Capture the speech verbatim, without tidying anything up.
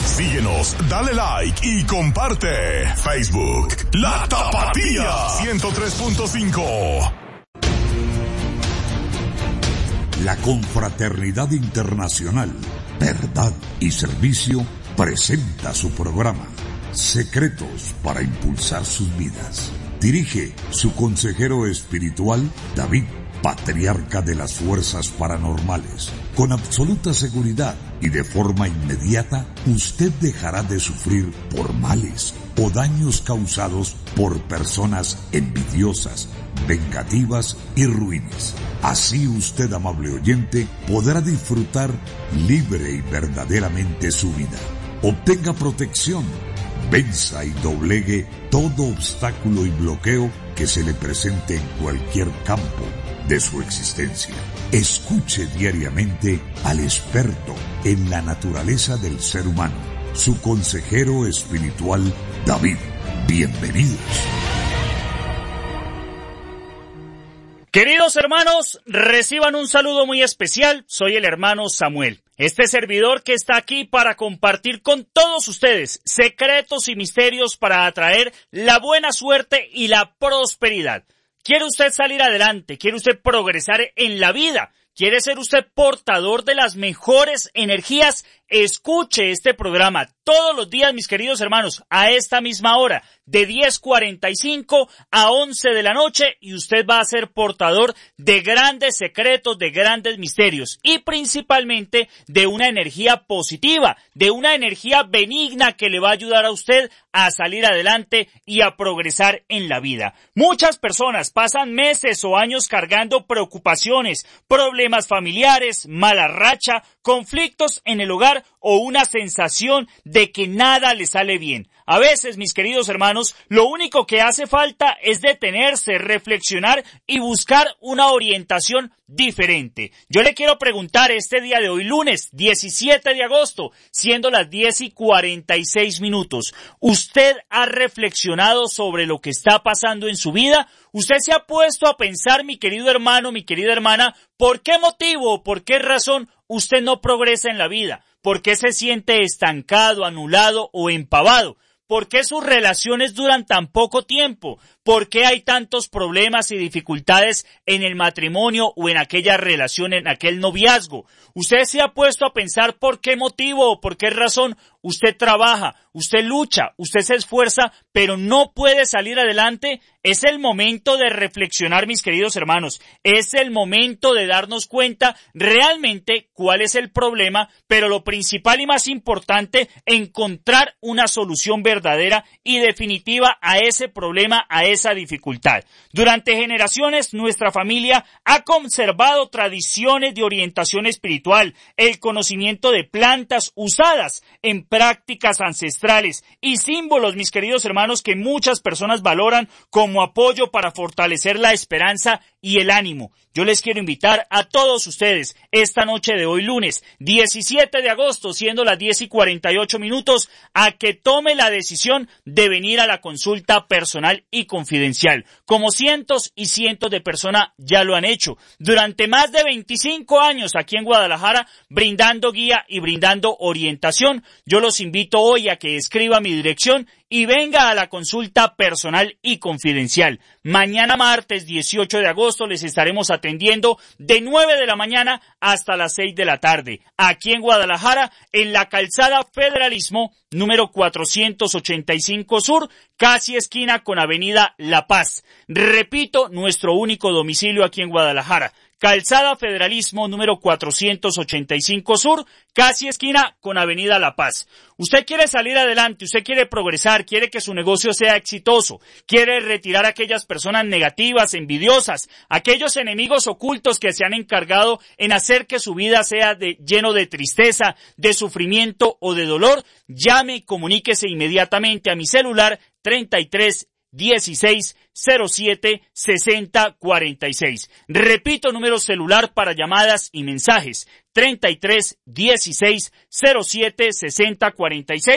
Síguenos, dale like y comparte. Facebook, La Tapatía ciento tres punto cinco. La Confraternidad Internacional, Verdad y Servicio presenta su programa Secretos para Impulsar Sus Vidas. Dirige su consejero espiritual, David, patriarca de las fuerzas paranormales. Con absoluta seguridad y de forma inmediata, usted dejará de sufrir por males o daños causados por personas envidiosas, vengativas y ruines. Así usted, amable oyente, podrá disfrutar libre y verdaderamente su vida. Obtenga protección, venza y doblegue todo obstáculo y bloqueo que se le presente en cualquier campo de su existencia. Escuche diariamente al experto en la naturaleza del ser humano, su consejero espiritual, David. Bienvenidos. Queridos hermanos, reciban un saludo muy especial. Soy el hermano Samuel, este servidor que está aquí para compartir con todos ustedes secretos y misterios para atraer la buena suerte y la prosperidad. ¿Quiere usted salir adelante? ¿Quiere usted progresar en la vida? ¿Quiere ser usted portador de las mejores energías? Escuche este programa todos los días, mis queridos hermanos, a esta misma hora, de diez cuarenta y cinco a once de la noche, y usted va a ser portador de grandes secretos, de grandes misterios, y principalmente de una energía positiva, de una energía benigna que le va a ayudar a usted a salir adelante y a progresar en la vida. Muchas personas pasan meses o años cargando preocupaciones, problemas familiares, mala racha, conflictos en el hogar o una sensación de que nada le sale bien. A veces, mis queridos hermanos, lo único que hace falta es detenerse, reflexionar y buscar una orientación diferente. Yo le quiero preguntar este día de hoy, lunes diecisiete de agosto, siendo las diez y cuarenta y seis minutos, ¿usted ha reflexionado sobre lo que está pasando en su vida? ¿Usted se ha puesto a pensar, mi querido hermano, mi querida hermana, por qué motivo o por qué razón usted no progresa en la vida? ¿Por qué se siente estancado, anulado o empavado? ¿Por qué sus relaciones duran tan poco tiempo? ¿Por qué hay tantos problemas y dificultades en el matrimonio o en aquella relación, en aquel noviazgo? ¿Usted se ha puesto a pensar por qué motivo o por qué razón usted trabaja, usted lucha, usted se esfuerza, pero no puede salir adelante? Es el momento de reflexionar, mis queridos hermanos. Es el momento de darnos cuenta realmente cuál es el problema, pero lo principal y más importante, encontrar una solución verdadera y definitiva a ese problema, a esa dificultad. Durante generaciones, nuestra familia ha conservado tradiciones de orientación espiritual, el conocimiento de plantas usadas en prácticas ancestrales y símbolos, mis queridos hermanos, que muchas personas valoran como apoyo para fortalecer la esperanza y el ánimo. Yo les quiero invitar a todos ustedes esta noche de hoy lunes diecisiete de agosto, siendo las diez y cuarenta y ocho minutos, a que tome la decisión de venir a la consulta personal y confidencial, como cientos y cientos de personas ya lo han hecho durante más de veinticinco años aquí en Guadalajara, brindando guía y brindando orientación. Yo los invito hoy a que escriba mi dirección y venga a la consulta personal y confidencial. Mañana martes dieciocho de agosto les estaremos atendiendo de nueve de la mañana hasta las seis de la tarde, aquí en Guadalajara, en la calzada Federalismo, número cuatrocientos ochenta y cinco Sur, casi esquina con avenida La Paz. Repito, nuestro único domicilio aquí en Guadalajara. Calzada Federalismo número cuatrocientos ochenta y cinco Sur, casi esquina con avenida La Paz. Usted quiere salir adelante, usted quiere progresar, quiere que su negocio sea exitoso, quiere retirar a aquellas personas negativas, envidiosas, aquellos enemigos ocultos que se han encargado en hacer que su vida sea de, lleno de tristeza, de sufrimiento o de dolor. Llame y comuníquese inmediatamente a mi celular treinta y tres dieciséis cero siete sesenta cuarenta y seis. Repito, número celular para llamadas y mensajes treinta y tres dieciséis cero siete sesenta cuarenta y seis.